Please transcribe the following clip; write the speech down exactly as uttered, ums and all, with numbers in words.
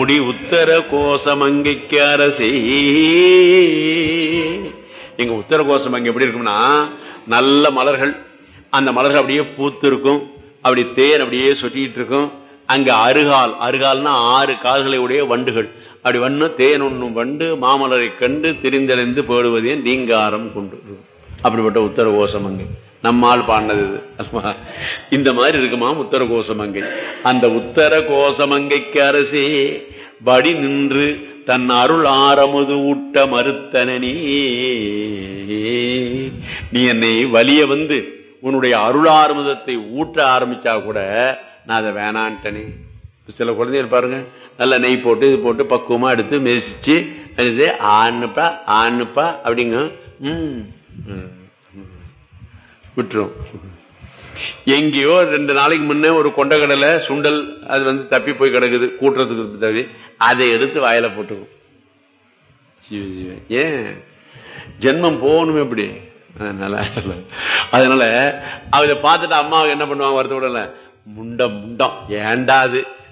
முடி உத்தர கோசமங்கைக்கு அரசே. எங்க உத்தர கோசமங்கை எப்படி இருக்கும்னா, நல்ல மலர்கள், அந்த மலர்கள் அப்படியே பூத்து இருக்கும், அப்படி தேன் அப்படியே சொட்டிட்டு இருக்கும். அங்க அருகால், அருகால்னா ஆறு கால்களை உடைய வண்டுகள் அப்படி வண்ணு தேன் ஒண்ணும் வண்டு மாமலரை கண்டு திரிந்தடைந்து போடுவதே நீங்காரம் கொண்டு. அப்படிப்பட்ட உத்தர கோசமங்கை நம்மால் பாடினது. இந்த மாதிரி இருக்குமா உத்தர கோசமங்கை. அந்த உத்தர கோசமங்கைக்கு அரசே படி நின்று தன் அருள் ஆரமுது ஊட்ட மறுத்தனனே. நீ என்னை வலிய வந்து உன்னுடைய அருள் ஆரமுதத்தை ஊட்ட ஆரம்பிச்சா கூட நான் அதை வேணான்ட்டனே. சில குழந்தைகள் பாருங்க, நல்ல நெய் போட்டு இது போட்டு பக்குவமா எடுத்து மெதிச்சு ஆணுப்பா ஆணுப்பா அப்படிங்க உம் விட்டுரும். எங்கேயோ ரெண்டு நாளைக்கு முன்னே ஒரு கொண்டக்கடலை சுண்டல் அது வந்து தப்பி போய் கிடக்குது, கூட்டுறதுக்கு தவி அதை எடுத்து வாயில போட்டுக்கும். ஏன் ஜென்மம் போகணும் எப்படி? அதனால அதனால அவரை பார்த்துட்டு அம்மாவுக்கு என்ன பண்ணுவாங்க, வருத்த விடல, முண்டம் முண்டம் ஏண்டாது